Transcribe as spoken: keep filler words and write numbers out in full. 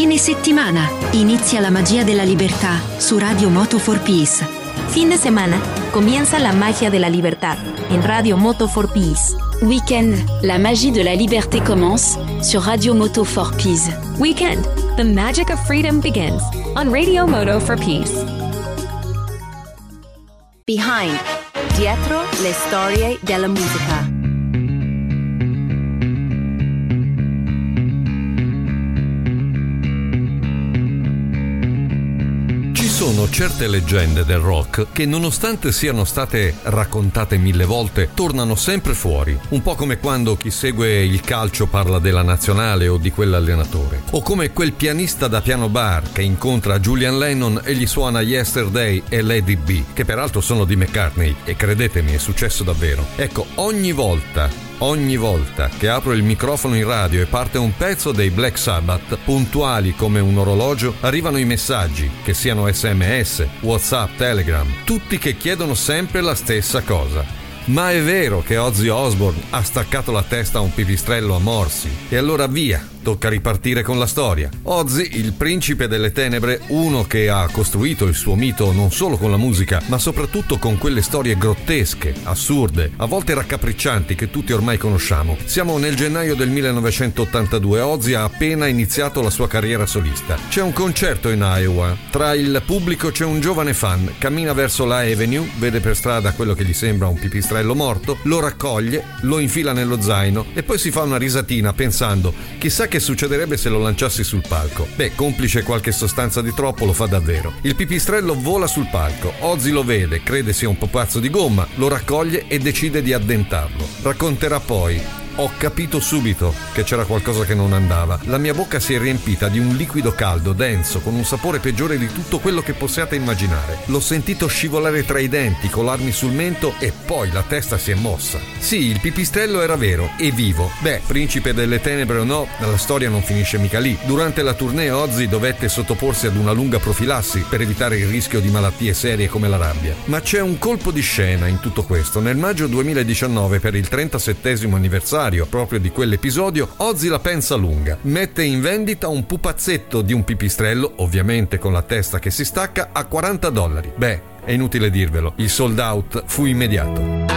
Fine settimana. Inizia la magia della libertà su Radio Moto for Peace. Fin de semana. Comienza la magia de la libertad en Radio Moto for Peace. Weekend. La magie de la liberté commence sur Radio Moto for Peace. Weekend. The magic of freedom begins on Radio Moto for Peace. Behind. Dietro le storie della musica. Sono certe leggende del rock che, nonostante siano state raccontate mille volte, tornano sempre fuori, un po' come quando chi segue il calcio parla della nazionale o di quell'allenatore, o come quel pianista da piano bar che incontra Julian Lennon e gli suona Yesterday e Lady B, che peraltro sono di McCartney, e credetemi, è successo davvero. Ecco, ogni volta Ogni volta che apro il microfono in radio e parte un pezzo dei Black Sabbath, puntuali come un orologio, arrivano i messaggi, che siano S M S, WhatsApp, Telegram, tutti che chiedono sempre la stessa cosa. Ma è vero che Ozzy Osbourne ha staccato la testa a un pipistrello a morsi? E allora via, tocca ripartire con la storia. Ozzy, il principe delle tenebre, uno che ha costruito il suo mito non solo con la musica, ma soprattutto con quelle storie grottesche, assurde, a volte raccapriccianti che tutti ormai conosciamo. Siamo nel gennaio del millenovecentottantadue, Ozzy ha appena iniziato la sua carriera solista. C'è un concerto in Iowa, tra il pubblico c'è un giovane fan, cammina verso la Avenue, vede per strada quello che gli sembra un pipistrello morto, lo raccoglie, lo infila nello zaino e poi si fa una risatina pensando: chissà che succederebbe se lo lanciassi sul palco. Beh, complice qualche sostanza di troppo, lo fa davvero. Il pipistrello vola sul palco, Ozzy lo vede, crede sia un pupazzo di gomma, lo raccoglie e decide di addentarlo. Racconterà poi: ho capito subito che c'era qualcosa che non andava. La mia bocca si è riempita di un liquido caldo, denso, con un sapore peggiore di tutto quello che possiate immaginare. L'ho sentito scivolare tra i denti, colarmi sul mento e poi la testa si è mossa. Sì, il pipistrello era vero e vivo. Beh, principe delle tenebre o no, la storia non finisce mica lì. Durante la tournée Ozzy dovette sottoporsi ad una lunga profilassi per evitare il rischio di malattie serie come la rabbia. Ma c'è un colpo di scena in tutto questo. Nel maggio duemiladiciannove, per il trentasettesimo anniversario proprio di quell'episodio, Ozzy la pensa lunga. Mette in vendita un pupazzetto di un pipistrello, ovviamente con la testa che si stacca, a quaranta dollari. Beh, è inutile dirvelo, il sold out fu immediato.